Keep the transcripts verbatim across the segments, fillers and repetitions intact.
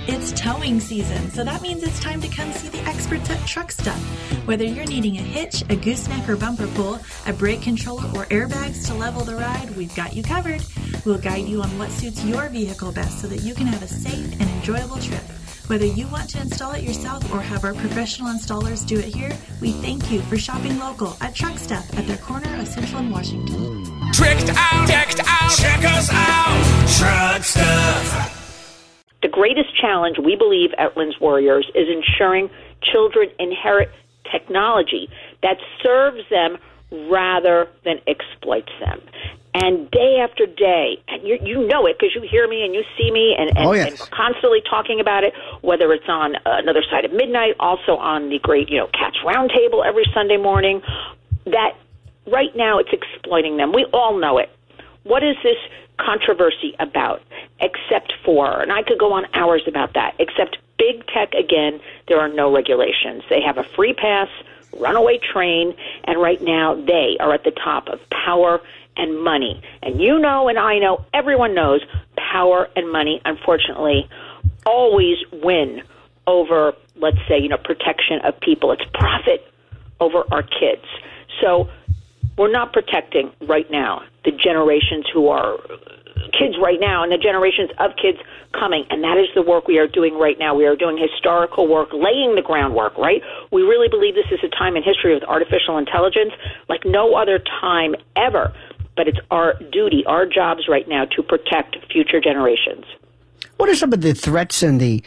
It's towing season, so that means it's time to come see the experts at Truck Stuff. Whether you're needing a hitch, a gooseneck or bumper pull, a brake controller, or airbags to level the ride, we've got you covered. We'll guide you on what suits your vehicle best so that you can have a safe and enjoyable trip. Whether you want to install it yourself or have our professional installers do it here, we thank you for shopping local at Truck Stuff at their corner of Central and Washington. Tricked out, decked out, check us out, Truck Stuff. The greatest challenge, we believe, at Lynn's Warriors is ensuring children inherit technology that serves them rather than exploits them. And day after day, and you, you know it because you hear me and you see me and, and, oh, yes. and constantly talking about it, whether it's on Another Side of Midnight, also on the great, you know, Cats Roundtable every Sunday morning, that right now it's exploiting them. We all know it. What is this controversy about, except for, and I could go on hours about that, except big tech, again, there are no regulations. They have a free pass, runaway train, and right now they are at the top of power and money. And you know and I know, everyone knows, power and money, unfortunately, always win over, let's say, you know, protection of people. It's profit over our kids. So we're not protecting right now the generations who are kids right now and the generations of kids coming, and that is the work we are doing right now. We are doing historical work, laying the groundwork, right? We really believe this is a time in history with artificial intelligence like no other time ever, but it's our duty, our jobs right now to protect future generations. What are some of the threats and the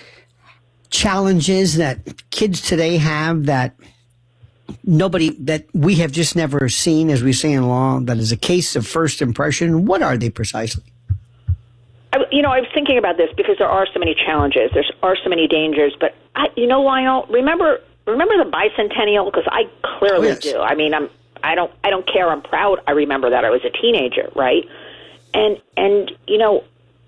challenges that kids today have that nobody, that we have just never seen, as we say in law, that is a case of first impression? What are they precisely? I, you know, I was thinking about this because there are so many challenges. There are so many dangers. But, I, you know, Lionel, remember remember the bicentennial? Because I clearly oh, yes. do. I mean, I'm, I don't I don't care. I'm proud. I remember that. I was a teenager, right? And, and you know,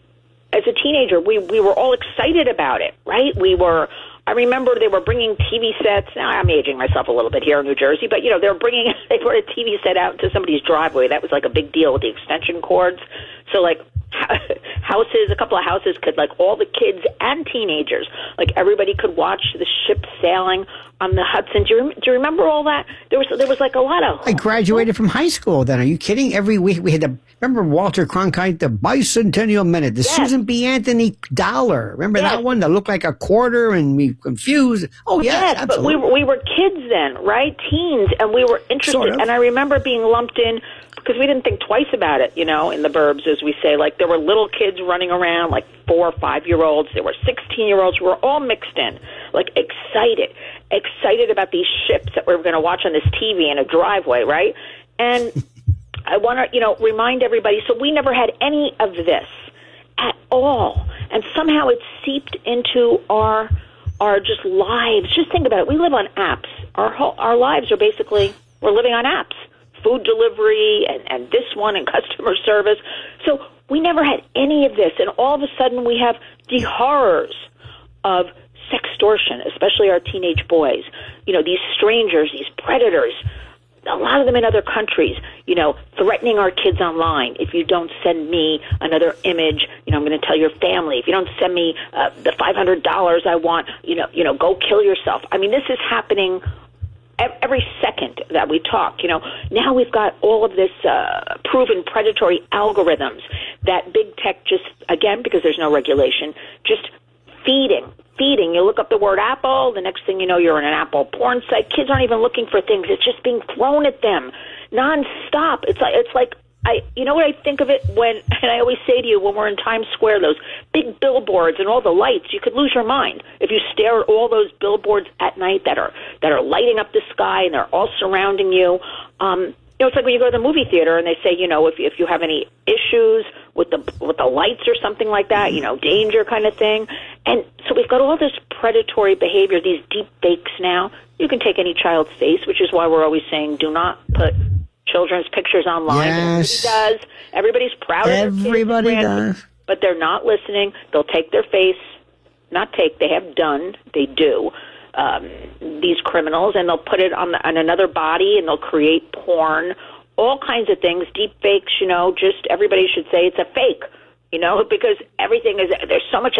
as a teenager, we, we were all excited about it, right? We were... I remember they were bringing T V sets. Now, I'm aging myself a little bit here in New Jersey, but, you know, they were bringing, they brought a T V set out to somebody's driveway. That was like a big deal with the extension cords. So, like, houses, a couple of houses could, like, all the kids and teenagers, like, everybody could watch the ship sailing on the Hudson. Do you, do you remember all that? There was, there was, like, a lot of... I graduated from high school then. Are you kidding? Every week we had the... Remember Walter Cronkite, the Bicentennial Minute, the yes. Susan B. Anthony dollar. Remember yes. that one that looked like a quarter and we confused? Oh, yes, yes absolutely. But we were, we were kids then, right? Teens, and we were interested. Sort of. And I remember being lumped in because we didn't think twice about it, you know, in the burbs, as we say. Like, there were little kids running around, like four or five-year-olds. There were sixteen-year-olds. We were all mixed in, like, excited, excited about these ships that we were going to watch on this T V in a driveway, right? And I want to, you know, remind everybody, so we never had any of this at all. And somehow it seeped into our our just lives. Just think about it. We live on apps. Our whole, our lives are basically, we're living on apps. Food delivery and, and this one and customer service. So we never had any of this. And all of a sudden we have the horrors of sextortion, especially our teenage boys. You know, these strangers, these predators, a lot of them in other countries, you know, threatening our kids online. If you don't send me another image, you know, I'm going to tell your family. If you don't send me uh, the five hundred dollars I want, you know, you know, go kill yourself. I mean, this is happening every second that we talk. You know, now we've got all of this uh, proven predatory algorithms that big tech just, again, because there's no regulation, just feeding. Feeding. You look up the word Apple, the next thing you know, you're in an Apple porn site. Kids aren't even looking for things. It's just being thrown at them nonstop. It's like, it's like, I, you know what I think of it when, and I always say to you, when we're in Times Square, those big billboards and all the lights, you could lose your mind if you stare at all those billboards at night that are, that are lighting up the sky and they're all surrounding you. Um, You know, it's like when you go to the movie theater and they say, you know, if if you have any issues with the with the lights or something like that, you know, danger kind of thing. And so we've got all this predatory behavior, these deep fakes now. You can take any child's face, which is why we're always saying do not put children's pictures online. Yes. Everybody does. Everybody's proud of their kids. Everybody does. But they're not listening. They'll take their face, not take, they have done, they do. Um, these criminals, and they'll put it on, the, on another body, and they'll create porn, all kinds of things, deep fakes, you know, just everybody should say it's a fake, you know, because everything is, there's so much